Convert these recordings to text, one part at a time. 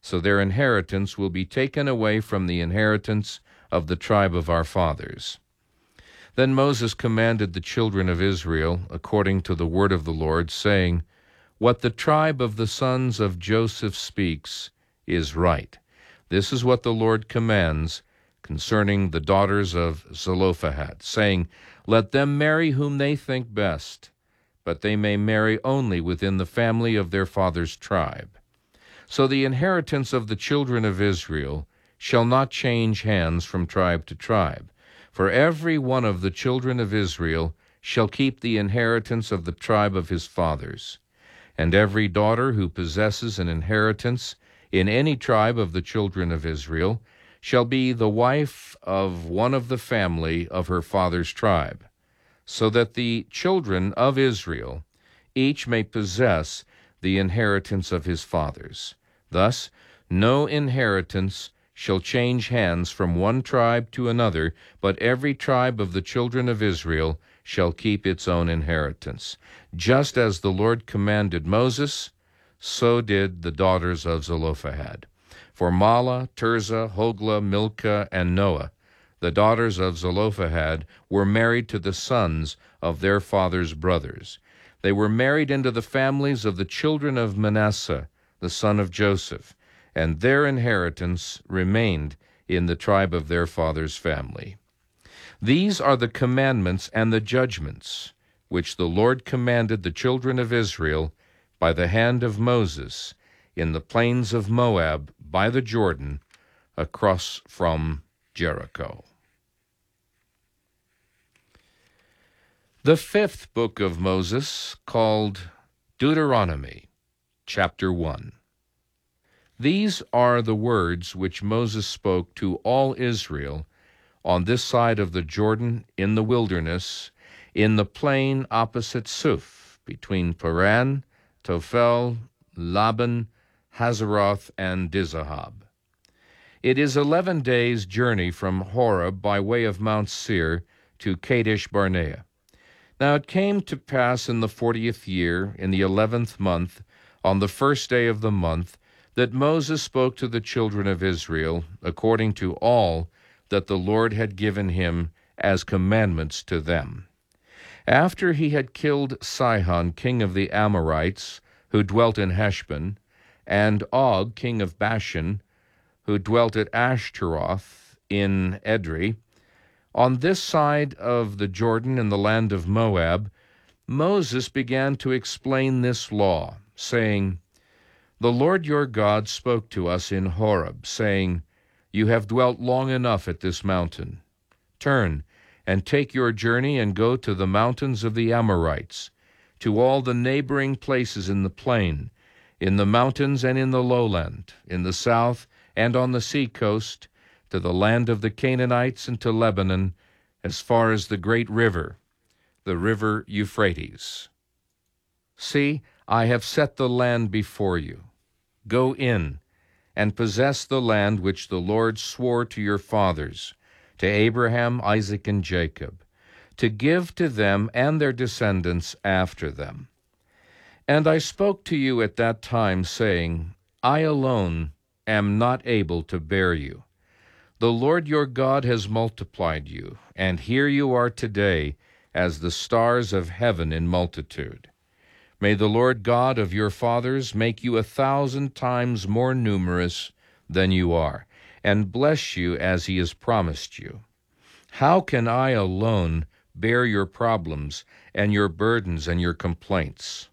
so their inheritance will be taken away from the inheritance of the tribe of our fathers. Then Moses commanded the children of Israel, according to the word of the Lord, saying, What the tribe of the sons of Joseph speaks is right. This is what the Lord commands concerning the daughters of Zelophehad, saying, Let them marry whom they think best, but they may marry only within the family of their father's tribe. So the inheritance of the children of Israel shall not change hands from tribe to tribe, for every one of the children of Israel shall keep the inheritance of the tribe of his fathers. And every daughter who possesses an inheritance in any tribe of the children of Israel shall be the wife of one of the family of her father's tribe, so that the children of Israel each may possess the inheritance of his fathers. Thus, no inheritance shall change hands from one tribe to another, but every tribe of the children of Israel shall keep its own inheritance. Just as the Lord commanded Moses, so did the daughters of Zelophehad. For Mahlah, Tirzah, Hoglah, Milcah, and Noah, the daughters of Zelophehad, were married to the sons of their father's brothers. They were married into the families of the children of Manasseh, the son of Joseph, and their inheritance remained in the tribe of their father's family. These are the commandments and the judgments which the Lord commanded the children of Israel by the hand of Moses in the plains of Moab by the Jordan across from Jericho. The fifth book of Moses, called Deuteronomy, chapter 1. These are the words which Moses spoke to all Israel on this side of the Jordan in the wilderness, in the plain opposite Suph, between Paran, Tophel, Laban, Hazeroth, and Dizahab. It is 11 days' journey from Horeb by way of Mount Seir to Kadesh Barnea. Now it came to pass in the 40th year, in the 11th month, on the first day of the month, that Moses spoke to the children of Israel, according to all that the Lord had given him as commandments to them. After he had killed Sihon, king of the Amorites, who dwelt in Heshbon, and Og, king of Bashan, who dwelt at Ashtaroth in Edrei, on this side of the Jordan in the land of Moab, Moses began to explain this law, saying, The Lord your God spoke to us in Horeb, saying, You have dwelt long enough at this mountain. Turn and take your journey and go to the mountains of the Amorites, to all the neighboring places in the plain, in the mountains and in the lowland, in the south and on the sea coast, to the land of the Canaanites and to Lebanon, as far as the great river, the river Euphrates. See, I have set the land before you. Go in and possess the land which the Lord swore to your fathers, to Abraham, Isaac, and Jacob, to give to them and their descendants after them. And I spoke to you at that time, saying, I alone am not able to bear you. The Lord your God has multiplied you, and here you are today as the stars of heaven in multitude. May the Lord God of your fathers make you 1,000 times more numerous than you are, and bless you as he has promised you. How can I alone bear your problems and your burdens and your complaints?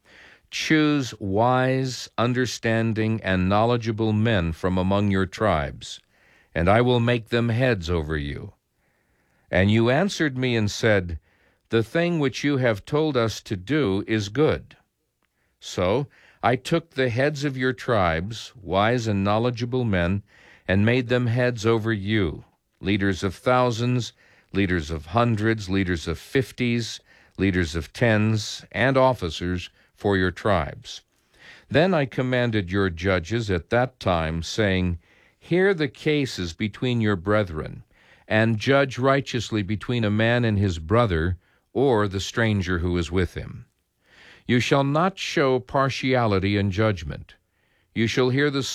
Choose wise, understanding, and knowledgeable men from among your tribes, and I will make them heads over you. And you answered me and said, The thing which you have told us to do is good. So I took the heads of your tribes, wise and knowledgeable men, and made them heads over you, leaders of thousands, leaders of hundreds, leaders of 50s, leaders of 10s, and officers for your tribes. Then I commanded your judges at that time, saying, Hear the cases between your brethren, and judge righteously between a man and his brother, or the stranger who is with him. You shall not show partiality in judgment. You shall hear the